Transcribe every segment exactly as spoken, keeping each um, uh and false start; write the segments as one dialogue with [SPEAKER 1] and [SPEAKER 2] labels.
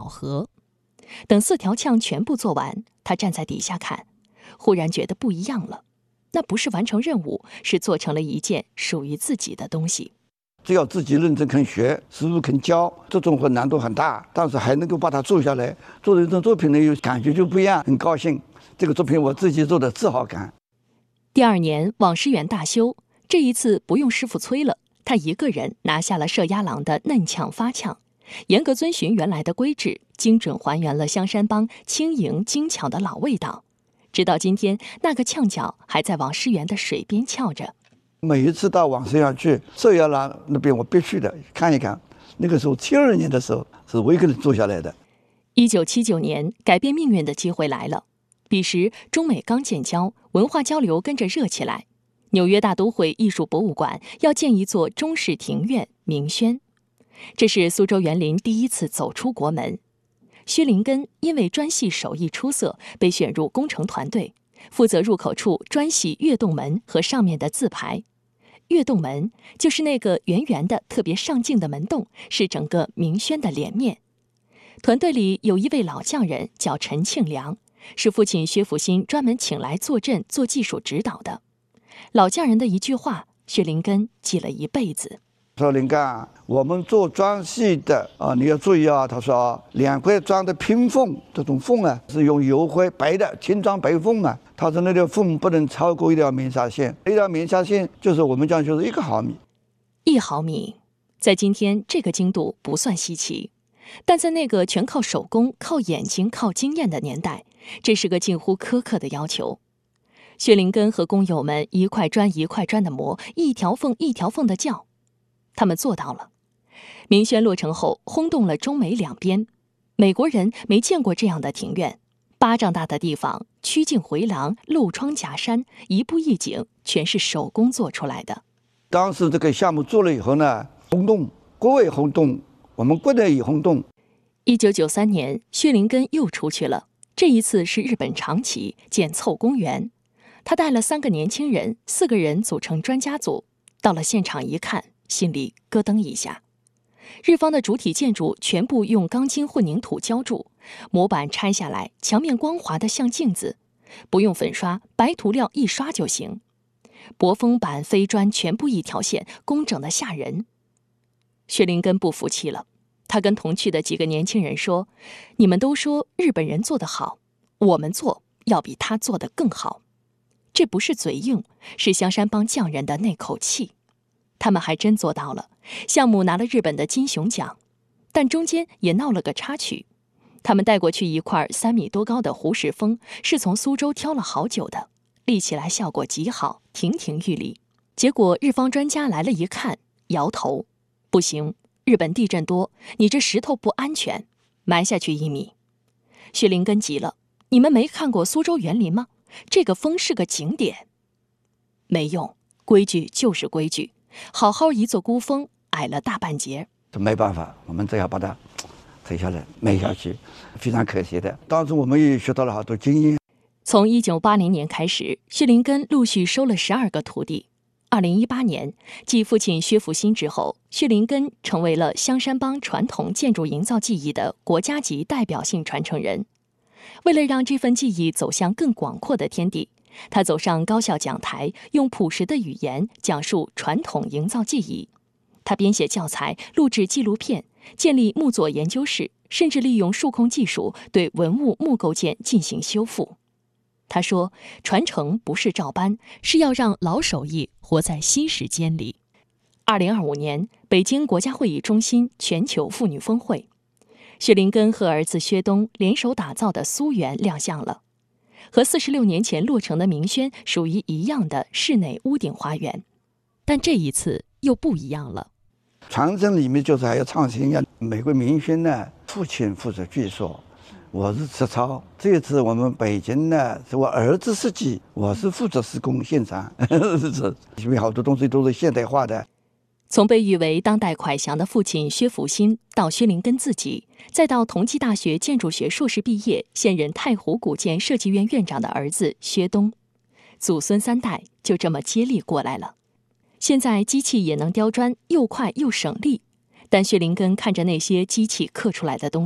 [SPEAKER 1] 合。等四条呛全部做完，他站在底下看，忽然觉得不一样了。那不是完成任务，是做成了一件属于自己的东西。
[SPEAKER 2] 只要自己认真肯学，师傅肯教，这种活难度很大，但是还能够把它做下来，做的这种作品呢，有感觉就不一样，很高兴。这个作品我自己做的自豪感。
[SPEAKER 1] 第二年网师园大修，这一次不用师傅催了，他一个人拿下了射鸭郎的嫩呛发呛，严格遵循原来的规制，精准还原了香山帮轻盈精巧的老味道。直到今天，那个呛脚还在网师园的水边翘着。
[SPEAKER 2] 每一次到网师园去，射鸭郎那边我必须的看一看。那个时候七二年的时候，是我一个人做下来的。
[SPEAKER 1] 一九七九年，改变命运的机会来了。彼时中美刚建交，文化交流跟着热起来。纽约大都会艺术博物馆要建一座中式庭院明轩，这是苏州园林第一次走出国门。薛林根因为专系手艺出色，被选入工程团队，负责入口处专系跃动门和上面的字牌。跃动门就是那个圆圆的、特别上镜的门洞，是整个明轩的脸面。团队里有一位老匠人叫陈庆良，是父亲薛福新专门请来坐镇做技术指导的。老匠人的一句话，薛林根记了一辈子。
[SPEAKER 2] 说林干，我们做砖系的啊，你要注意啊。他说，两块砖的拼缝，这种缝啊，是用油灰白的青砖白缝啊。他说那条缝不能超过一条棉纱线，一条棉纱线就是我们讲就是一个毫米。
[SPEAKER 1] 一毫米，在今天这个精度不算稀奇，但在那个全靠手工、靠眼睛、靠经验的年代，这是个近乎苛刻的要求。薛林根和工友们一块砖一块砖的磨，一条缝一条缝的较。他们做到了。明轩落成后，轰动了中美两边。美国人没见过这样的庭院，巴掌大的地方，曲径回廊，漏窗夹山，一步一景，全是手工做出来的。
[SPEAKER 2] 当时这个项目做了以后呢，轰动，国外轰动，我们国内也轰动。
[SPEAKER 1] 一九九三年，薛林根又出去了，这一次是日本长崎建凑公园。他带了三个年轻人，四个人组成专家组，到了现场一看，心里咯噔一下。日方的主体建筑全部用钢筋混凝土浇筑，模板拆下来，墙面光滑的像镜子，不用粉刷，白涂料一刷就行。薄封板、飞砖全部一条线，工整的吓人。薛林根不服气了，他跟同去的几个年轻人说：“你们都说日本人做得好，我们做要比他做得更好。”这不是嘴硬，是香山帮匠人的那口气。他们还真做到了，项目拿了日本的金熊奖，但中间也闹了个插曲。他们带过去一块三米多高的胡石峰，是从苏州挑了好久的，立起来效果极好，亭亭玉立。结果日方专家来了一看，摇头：“不行，日本地震多，你这石头不安全，埋下去一米。”薛林根急了：“你们没看过苏州园林吗？这个峰是个景点。”没用，规矩就是规矩。好好一座孤峰，矮了大半截。
[SPEAKER 2] 没办法，我们只要把它推下来，埋下去，非常可惜的。当时我们也学到了好多经验。
[SPEAKER 1] 从一九八零年开始，薛林根陆续收了十二个徒弟。二零一八年，继父亲薛福新之后，薛林根成为了香山帮传统建筑营造技艺的国家级代表性传承人。为了让这份技艺走向更广阔的天地，他走上高校讲台，用朴实的语言讲述传统营造技艺。他编写教材，录制纪录片，建立木作研究室，甚至利用数控技术对文物木构件进行修复。他说，传承不是照搬，是要让老手艺活在新时间里。二零二五年，北京国家会议中心全球妇女峰会，薛林根和儿子薛东联手打造的苏园亮相了。和四十六年前落成的明轩属于一样的室内屋顶花园，但这一次又不一样了。
[SPEAKER 2] 传承里面就是还要创新呀。美国明轩呢，父亲负责剧说，我是实操。这一次我们北京呢，是我儿子设计，我是负责施工现场，是因为好多东西都是现代化的。
[SPEAKER 1] 从被誉为当代蒯祥的父亲薛福新，到薛林根自己，再到同济大学建筑学硕士毕业，现任太湖古建设计院院长的儿子薛东，祖孙三代就这么接力过来了。现在机器也能雕砖，又快又省力，但薛林根看着那些机器刻出来的东西，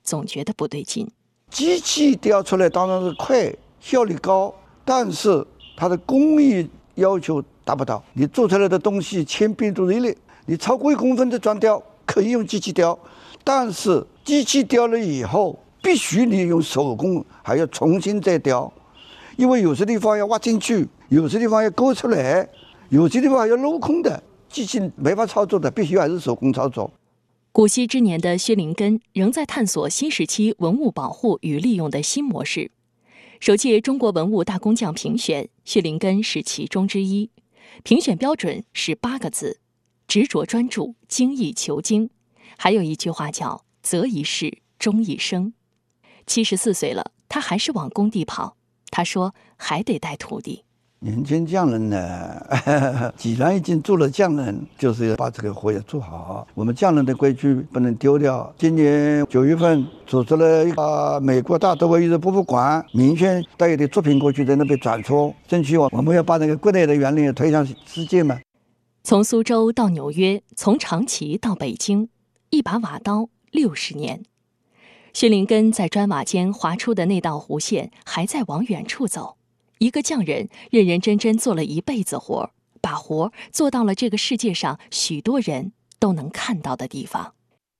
[SPEAKER 1] 总觉得不对劲。
[SPEAKER 2] 机器雕出来当然是快，效率高，但是它的工艺要求达不到。你做出来的东西千变度一类，你超过一公分的砖雕可以用机器雕，但是机器雕了以后，必须你用手工还要重新再雕，因为有些地方要挖进去，有些地方要勾出来，有些地方还要镂空的，机器没法操作的，必须还是手工操作。
[SPEAKER 1] 古稀之年的薛林根仍在探索新时期文物保护与利用的新模式。首届中国文物大工匠评选，薛林根是其中之一。评选标准是八个字：执着专注，精益求精。还有一句话叫“择一事，终一生”。七十四岁了，他还是往工地跑。他说还得带徒弟。
[SPEAKER 2] 年轻匠人呢，既然已经做了匠人，就是要把这个活要做好。我们匠人的规矩不能丢掉。今年九月份组织了一个美国大都会艺术博物馆，明轩带的作品过去，在那边展出，争取我我们要把那个国内的原理推向世界嘛。
[SPEAKER 1] 从苏州到纽约，从长崎到北京，一把瓦刀六十年。薛林根在砖瓦间划出的那道弧线，还在往远处走。一个匠人认认真真做了一辈子活，把活做到了这个世界上许多人都能看到的地方。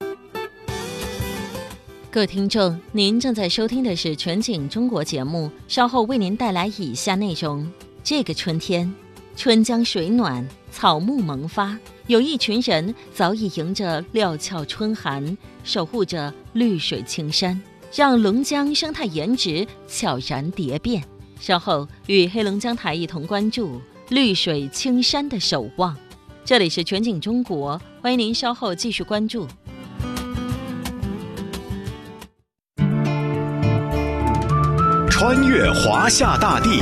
[SPEAKER 3] 各位听众，您正在收听的是全景中国节目，稍后为您带来以下内容。这个春天，春江水暖，草木萌发，有一群人早已迎着料峭春寒，守护着绿水青山，让龙江生态颜值悄然蝶变。稍后与黑龙江台一同关注绿水青山的守望。这里是全景中国，欢迎您稍后继续关注。
[SPEAKER 4] 穿越华夏大地，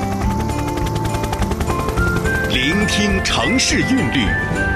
[SPEAKER 4] 聆听城市韵律，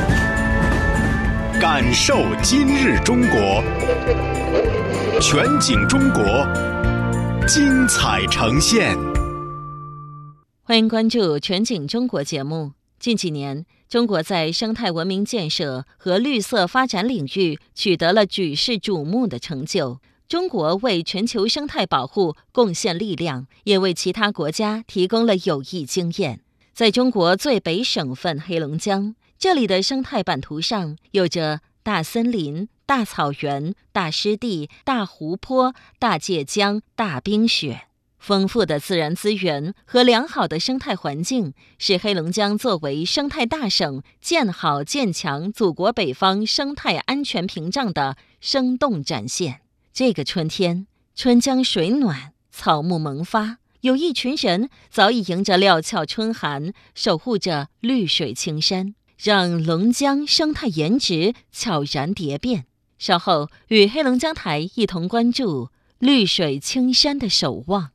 [SPEAKER 4] 感受今日中国。全景中国，精彩呈现。
[SPEAKER 3] 欢迎关注全景中国节目。近几年，中国在生态文明建设和绿色发展领域取得了举世瞩目的成就。中国为全球生态保护贡献力量，也为其他国家提供了有益经验。在中国最北省份黑龙江，这里的生态版图上有着大森林、大草原、大湿地、大湖泊、大界江、大冰雪。丰富的自然资源和良好的生态环境，是黑龙江作为生态大省建好建强祖国北方生态安全屏障的生动展现。这个春天，春江水暖，草木萌发，有一群人早已迎着料峭春寒，守护着绿水青山，让龙江生态颜值悄然蝶变。稍后与黑龙江台一同关注绿水青山的守望。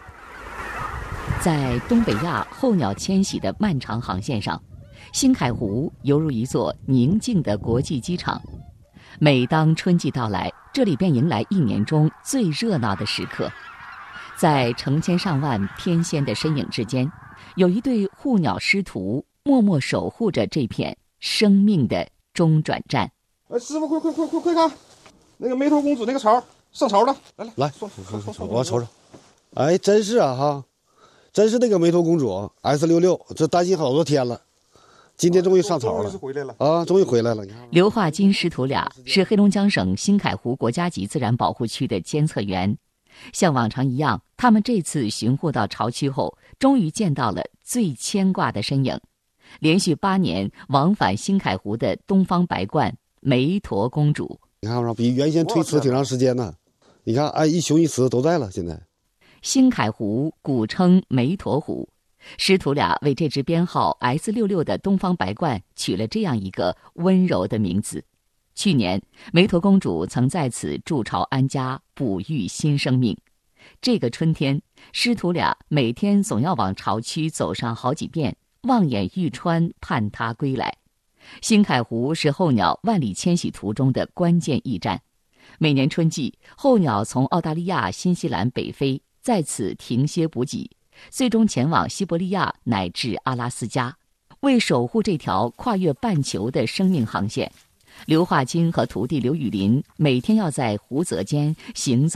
[SPEAKER 5] 在东北亚候鸟迁徙的漫长航线上，新凯湖犹如一座宁静的国际机场。每当春季到来，这里便迎来一年中最热闹的时刻。在成千上万天仙的身影之间，有一对护鸟师徒默默守护着这片生命的中转站。
[SPEAKER 6] 哎，师傅，快快快快快看，那个梅头公主那个巢上巢了，来来
[SPEAKER 7] 来，我瞅瞅。哎，真是啊哈。真是那个梅头公主 S 六六，这担心好多天了，今天终于上巢了，
[SPEAKER 6] 回来了
[SPEAKER 7] 啊，终于回来了。你看，
[SPEAKER 5] 刘化金师徒俩是黑龙江省新凯湖国家级自然保护区的监测员，像往常一样，他们这次巡护到巢区后，终于见到了最牵挂的身影。连续八年往返新凯湖的东方白鹳梅陀公主，
[SPEAKER 7] 你看比原先推迟挺长时间呢。你看，哎，一雄一雌都在了，现在。
[SPEAKER 5] 新凯湖古称梅陀湖，师徒俩为这只编号 S 六六 的东方白鹳取了这样一个温柔的名字。去年，梅陀公主曾在此筑巢安家，哺育新生命。这个春天，师徒俩每天总要往巢区走上好几遍，望眼欲穿，盼它归来。新凯湖是候鸟万里迁徙途中的关键驿站。每年春季，候鸟从澳大利亚、新西兰北飞，在此停歇补给，最终前往西伯利亚乃至阿拉斯加。为守护这条跨越半球的生命航线， 刘化金和徒弟刘雨林每天要在湖泽间行走